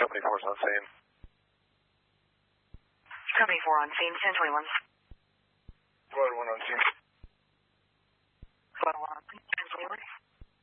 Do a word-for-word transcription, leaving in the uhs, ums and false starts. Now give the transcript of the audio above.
Company four is on scene. Company four on scene, ten twenty-one. Road one on scene.